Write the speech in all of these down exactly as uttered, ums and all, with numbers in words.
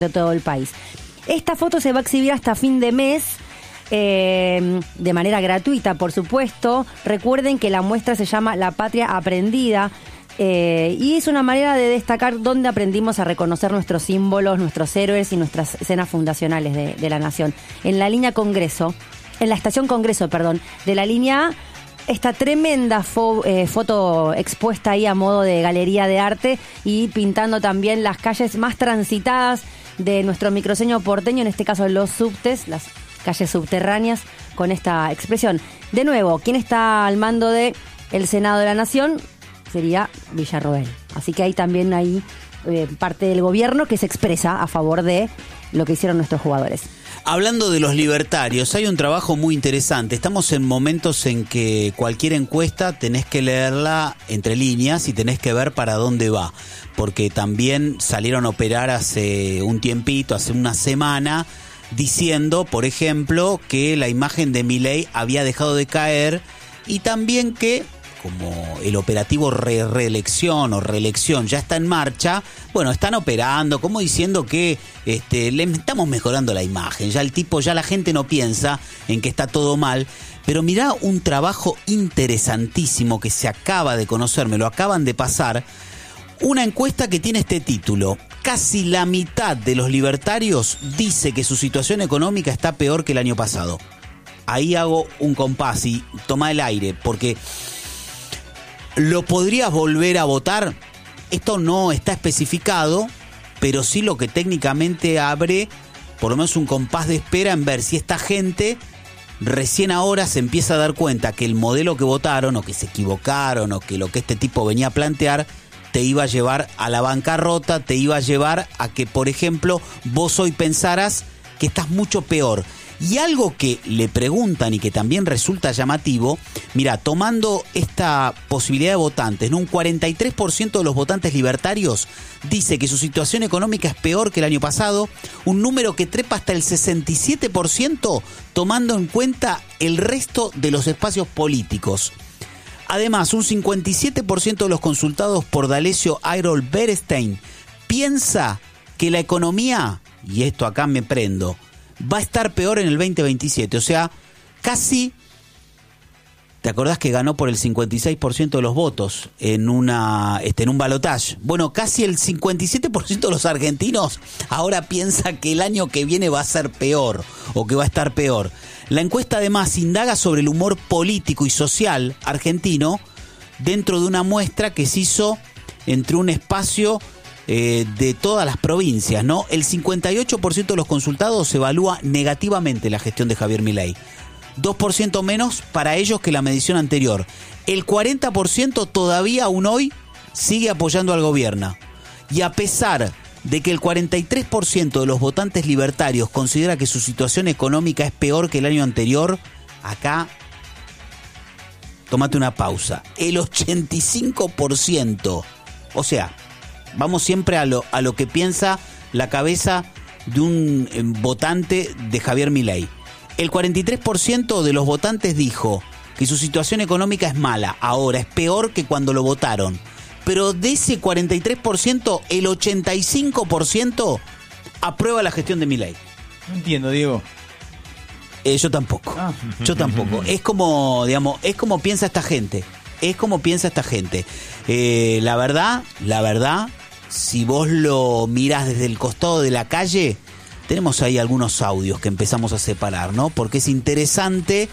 de todo el país. Esta foto se va a exhibir hasta fin de mes, eh, de manera gratuita, por supuesto. Recuerden que la muestra se llama La Patria Aprendida, eh, y es una manera de destacar dónde aprendimos a reconocer nuestros símbolos, nuestros héroes y nuestras escenas fundacionales de, de la nación. En la línea Congreso, en la estación Congreso, perdón, de la línea A, esta tremenda fo eh, foto expuesta ahí a modo de galería de arte y pintando también las calles más transitadas de nuestro microseño porteño, en este caso los subtes, las calles subterráneas, con esta expresión. De nuevo, ¿quién está al mando de el Senado de la Nación? Sería Villarroel. Así que hay también ahí eh, parte del gobierno que se expresa a favor de lo que hicieron nuestros jugadores. Hablando de los libertarios, hay un trabajo muy interesante. Estamos en momentos en que cualquier encuesta tenés que leerla entre líneas y tenés que ver para dónde va. Porque también salieron a operar hace un tiempito, hace una semana, diciendo, por ejemplo, que la imagen de Milei había dejado de caer y también que, como el operativo re reelección o reelección ya está en marcha, bueno, están operando, como diciendo que este, le estamos mejorando la imagen. Ya el tipo, ya la gente no piensa en que está todo mal. Pero mirá un trabajo interesantísimo que se acaba de conocer, me lo acaban de pasar. Una encuesta que tiene este título: casi la mitad de los libertarios dice que su situación económica está peor que el año pasado. Ahí hago un compás y toma el aire, porque ¿lo podrías volver a votar? Esto no está especificado, pero sí lo que técnicamente abre por lo menos un compás de espera en ver si esta gente recién ahora se empieza a dar cuenta que el modelo que votaron, o que se equivocaron, o que lo que este tipo venía a plantear te iba a llevar a la bancarrota, te iba a llevar a que, por ejemplo, vos hoy pensaras que estás mucho peor. Y algo que le preguntan y que también resulta llamativo, mira, tomando esta posibilidad de votantes, ¿no? Un cuarenta y tres por ciento de los votantes libertarios dice que su situación económica es peor que el año pasado, un número que trepa hasta el sesenta y siete por ciento tomando en cuenta el resto de los espacios políticos. Además, un cincuenta y siete por ciento de los consultados por D'Alessio Airol Berenstein piensa que la economía, y esto acá me prendo, va a estar peor en el veinte veintisiete. O sea, casi, ¿te acordás que ganó por el cincuenta y seis por ciento de los votos en una este, en un balotaje? Bueno, casi el cincuenta y siete por ciento de los argentinos ahora piensa que el año que viene va a ser peor, o que va a estar peor. La encuesta además indaga sobre el humor político y social argentino dentro de una muestra que se hizo entre un espacio Eh, de todas las provincias, ¿no? El cincuenta y ocho por ciento de los consultados evalúa negativamente la gestión de Javier Milei. dos por ciento menos para ellos que la medición anterior. El cuarenta por ciento todavía aún hoy sigue apoyando al gobierno. Y a pesar de que el cuarenta y tres por ciento de los votantes libertarios considera que su situación económica es peor que el año anterior, acá, tómate una pausa. El ochenta y cinco por ciento, o sea, vamos siempre a lo, a lo que piensa la cabeza de un eh, votante de Javier Milei. El cuarenta y tres por ciento de los votantes dijo que su situación económica es mala, ahora es peor que cuando lo votaron. Pero de ese cuarenta y tres por ciento, el ochenta y cinco por ciento aprueba la gestión de Milei. No entiendo, Diego. Eh, yo tampoco. Ah. Yo tampoco. Es como, digamos, es como piensa esta gente. Es como piensa esta gente. Eh, la verdad, la verdad, si vos lo mirás desde el costado de la calle, tenemos ahí algunos audios que empezamos a separar, ¿no? Porque es interesante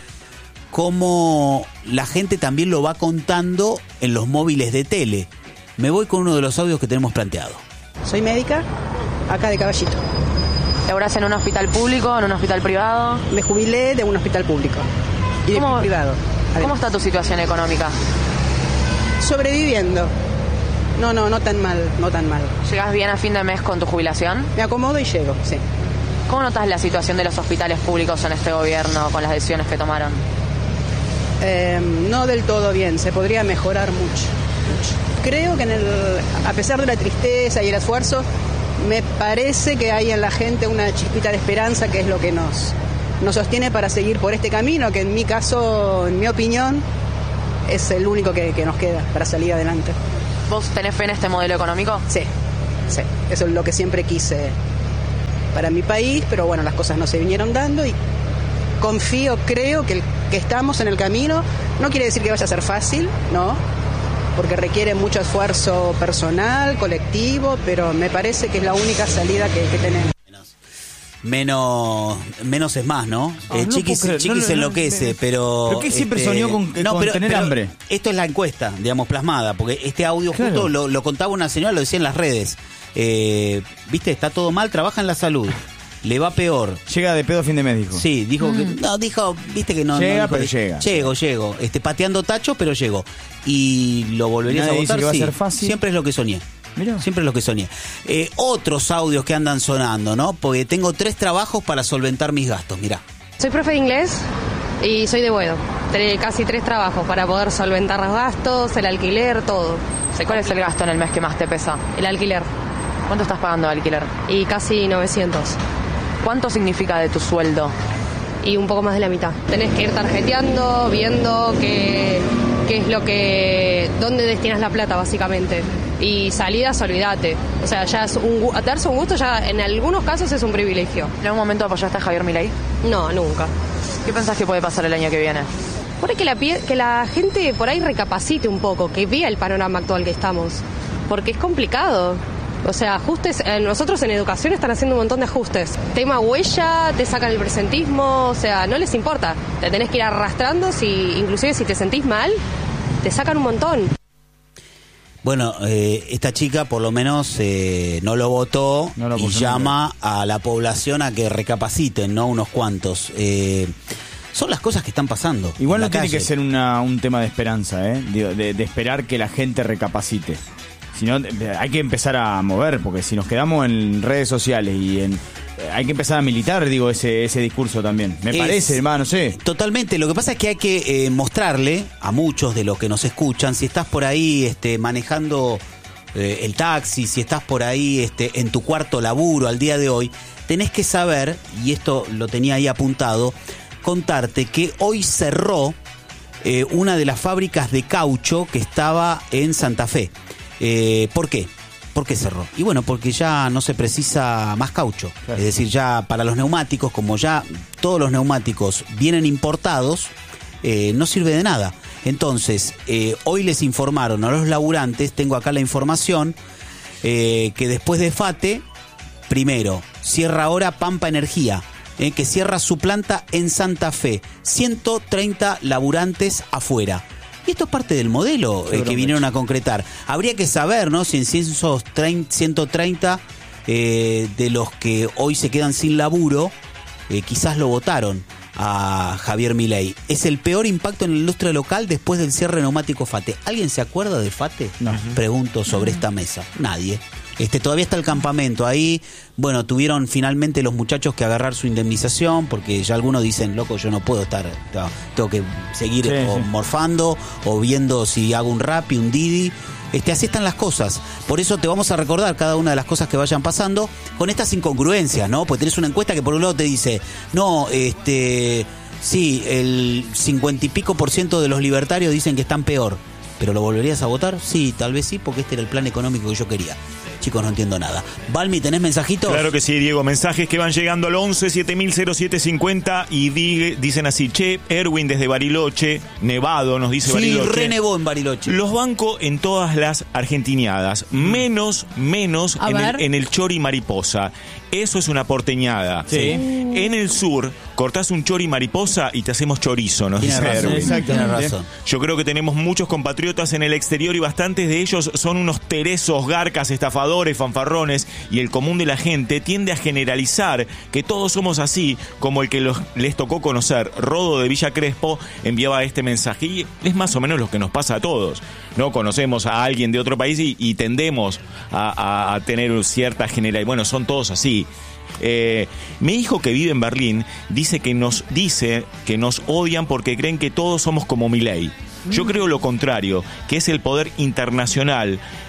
cómo la gente también lo va contando en los móviles de tele. Me voy con uno de los audios que tenemos planteado. Soy médica, acá de Caballito. ¿Laborás en un hospital público, en un hospital privado? Me jubilé de un hospital público y de un privado. Además. ¿Cómo está tu situación económica? Sobreviviendo. No, no, no tan mal, no tan mal. ¿Llegás bien a fin de mes con tu jubilación? Me acomodo y llego, sí. ¿Cómo notas la situación de los hospitales públicos en este gobierno con las decisiones que tomaron? Eh, no del todo bien, se podría mejorar mucho, mucho. Creo que en el, a pesar de la tristeza y el esfuerzo, me parece que hay en la gente una chispita de esperanza, que es lo que nos, nos sostiene para seguir por este camino, que en mi caso, en mi opinión, es el único que, que nos queda para salir adelante. ¿Vos tenés fe en este modelo económico? Sí, sí, eso es lo que siempre quise para mi país, pero bueno, las cosas no se vinieron dando y confío, creo que, el, que estamos en el camino. No quiere decir que vaya a ser fácil, ¿no? Porque requiere mucho esfuerzo personal, colectivo, pero me parece que es la única salida que, que tenemos. Menos menos es más, ¿no? Oh, eh, no Chiqui, puedo Chiqui no, se no, enloquece, no, pero... ¿Pero qué siempre este, soñó con, no, con pero, tener pero hambre? Esto es la encuesta, digamos, plasmada, porque este audio Claro. justo lo, lo contaba una señora, lo decía en las redes. Eh, Viste, está todo mal, trabaja en la salud, le va peor. Llega de pedo a fin de mes, dijo. Sí, dijo que... No, dijo, viste que no... Llega, no, pero dijo, llega. Llego, llego. Este, pateando tacho, pero llego. ¿Y lo volverías Nadie a dice votar? que va a Sí, ser fácil. siempre es lo que soñé. Mirá. Siempre es lo que soñé. Eh, otros audios que andan sonando, ¿no? Porque tengo tres trabajos para solventar mis gastos, mirá. Soy profe de inglés y soy de Boedo. Tengo casi tres trabajos para poder solventar los gastos, el alquiler, todo. ¿Cuál es el gasto en el mes que más te pesa? El alquiler. ¿Cuánto estás pagando de alquiler? Y casi novecientos. ¿Cuánto significa de tu sueldo? Y un poco más de la mitad. Tenés que ir tarjeteando, viendo qué, qué es lo que... dónde destinas la plata, básicamente. Y salidas, olvídate. O sea, ya es un, gu- darse un gusto ya en algunos casos es un privilegio. ¿En algún momento apoyaste a Javier Milei? No, nunca. ¿Qué pensás que puede pasar el año que viene? Por ahí que la, pie- que la gente por ahí recapacite un poco, que vea el panorama actual que estamos. Porque es complicado. O sea, ajustes, eh, nosotros en educación están haciendo un montón de ajustes. Tema huella, te sacan el presentismo, o sea, no les importa. Te tenés que ir arrastrando, si, inclusive si te sentís mal, te sacan un montón. Bueno, eh, esta chica por lo menos eh, no lo votó No lo y puso llama a la población a que recapaciten, ¿no? Unos cuantos. Eh, son las cosas que están pasando. Igual en no la tiene calle. que ser una, un tema de esperanza, ¿eh? Digo, de, de esperar que la gente recapacite. Sino hay que empezar a mover, porque si nos quedamos en redes sociales y en... Hay que empezar a militar, digo, ese ese discurso también. Me Es- parece, hermano, no sé. Totalmente. Lo que pasa es que hay que eh, mostrarle a muchos de los que nos escuchan, si estás por ahí este, manejando eh, el taxi, si estás por ahí este, en tu cuarto laburo al día de hoy, tenés que saber, y esto lo tenía ahí apuntado, contarte que hoy cerró eh, una de las fábricas de caucho que estaba en Santa Fe. Eh, ¿Por qué? ¿Por qué cerró? Y bueno, porque ya no se precisa más caucho. Claro. Es decir, ya para los neumáticos, como ya todos los neumáticos vienen importados, eh, no sirve de nada. Entonces, eh, hoy les informaron a los laburantes, tengo acá la información, eh, que después de FATE, primero, cierra ahora Pampa Energía, eh, que cierra su planta en Santa Fe. ciento treinta laburantes afuera. Y esto es parte del modelo eh, que vinieron a concretar. Habría que saber, ¿no? Si en esos ciento treinta eh, de los que hoy se quedan sin laburo, eh, quizás lo votaron a Javier Milei. Es el peor impacto en la industria local después del cierre neumático FATE. ¿Alguien se acuerda de FATE? No. Pregunto sobre esta mesa. Nadie. Este, todavía está el campamento ahí. Bueno, tuvieron finalmente los muchachos que agarrar su indemnización, porque ya algunos dicen, loco, yo no puedo estar, tengo que seguir Sí, o sí. morfando o viendo si hago un Rappi, un Didi. Este, así están las cosas. Por eso te vamos a recordar cada una de las cosas que vayan pasando con estas incongruencias, ¿no? Porque tenés una encuesta que por un lado te dice, no, este, sí, el cincuenta y pico por ciento de los libertarios dicen que están peor. ¿Pero lo volverías a votar? Sí, tal vez sí, porque este era el plan económico que yo quería. Chicos, no entiendo nada. Balmi, ¿tenés mensajitos? Claro que sí, Diego. Mensajes que van llegando al once siete mil cero siete cincuenta y di- dicen así, che, Erwin desde Bariloche, nevado, nos dice Sí, Bariloche. renegó en Bariloche. Los banco en todas las argentiniadas, menos, menos A en ver. el, en el chori mariposa. Eso es una porteñada. Sí. En el sur, cortás un chori mariposa y te hacemos chorizo, nos Tienes dice razón, Erwin. exacto. tienes razón. Yo creo que tenemos muchos compatriotas en el exterior y bastantes de ellos son unos teresos, garcas, estafadores, fanfarrones, y el común de la gente tiende a generalizar que todos somos así, como el que los, les tocó conocer. Rodo de Villa Crespo enviaba este mensaje y es más o menos lo que nos pasa a todos, ¿no? Conocemos a alguien de otro país y, y tendemos a, a, a tener cierta generalidad. Bueno, son todos así. Eh, mi hijo que vive en Berlín dice que nos dice que nos odian porque creen que todos somos como Milei. Yo creo lo contrario, que es el poder internacional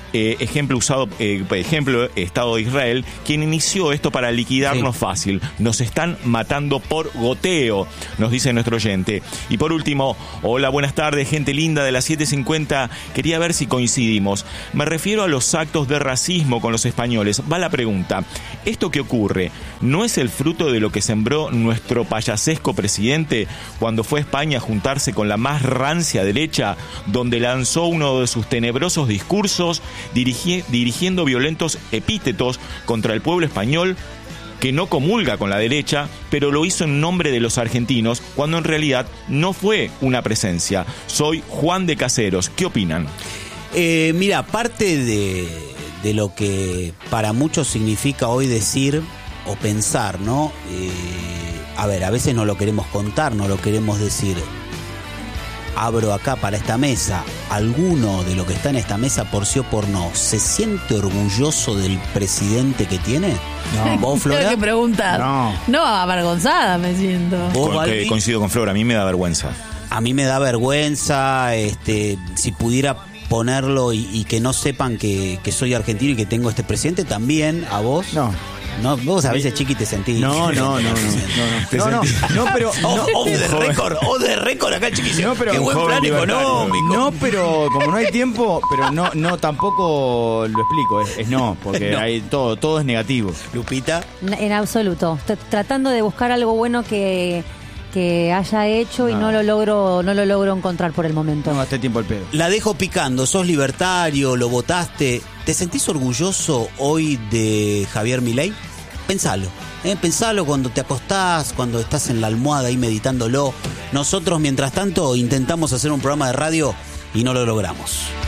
eh, ejemplo usado, eh, ejemplo, Estado de Israel, quien inició esto para liquidarnos sí. fácil. Nos están matando por goteo, nos dice nuestro oyente. Y por último, hola, buenas tardes, gente linda de las siete cincuenta. Quería ver si coincidimos. Me refiero a los actos de racismo con los españoles. Va la pregunta. ¿Esto que ocurre no es el fruto de lo que sembró nuestro payasesco presidente cuando fue a España a juntarse con la más rancia derecha, donde lanzó uno de sus tenebrosos discursos dirigi- dirigiendo violentos epítetos contra el pueblo español, que no comulga con la derecha, pero lo hizo en nombre de los argentinos, cuando en realidad no fue una presencia? Soy Juan de Caseros. ¿Qué opinan? Eh, mira, parte de, de lo que para muchos significa hoy decir o pensar, ¿no? Eh, a ver, a veces no lo queremos contar, no lo queremos decir. Abro acá para esta mesa. ¿Alguno de lo que está en esta mesa, por sí o por no, se siente orgulloso del presidente que tiene? No. ¿Vos, Flora? Tengo que preguntar. No. No, avergonzada me siento. ¿Vos, Con, que Balbi? coincido con Flora, a mí me da vergüenza. A mí me da vergüenza, este, si pudiera ponerlo y, y que no sepan que, que soy argentino y que tengo este presidente, también. ¿A vos? No. No, vos a veces, Chiqui, te sentís. No, no, no, no, no, no, no, no, pero Oh, no, oh, de récord, oh, de récord acá, Chiqui. No, pero qué buen un plan joven económico. No, pero como no hay tiempo, pero no, no tampoco lo explico, es, es no, porque No. hay todo, todo es negativo. Lupita. En absoluto. Estoy tratando de buscar algo bueno que, que haya hecho y No. no lo logro, no lo logro encontrar por el momento. No gasté tiempo al pedo. La dejo picando, sos libertario, lo votaste. ¿Te sentís orgulloso hoy de Javier Milei? Pensalo, ¿eh? Pensalo cuando te acostás, cuando estás en la almohada ahí meditándolo. Nosotros, mientras tanto, intentamos hacer un programa de radio y no lo logramos.